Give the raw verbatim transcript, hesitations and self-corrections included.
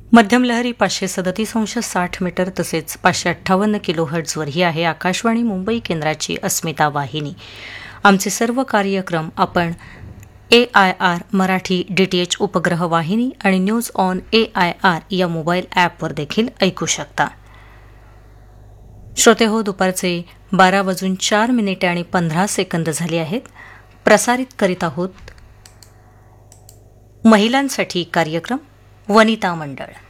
मध्यम लहरी पाचशे सदतीस अंश साठ मीटर तसेच पाचशे अठ्ठावन्न किलो हर्ट्झवर ही आहे आकाशवाणी मुंबई केंद्राची अस्मिता वाहिनी. आमचे सर्व कार्यक्रम आपण ए I R Marathi D T H उपग्रह वाहिनी आणि news on A I R या मोबाईल ॲपवर देखील ऐकू शकता. श्रोते हो, दुपारचे बारा वाजून चार मिनिटे आणि पंधरा सेकंद झाले आहेत. प्रसारित करीत आहोत महिलांसाठी कार्यक्रम वनिता मंडळ.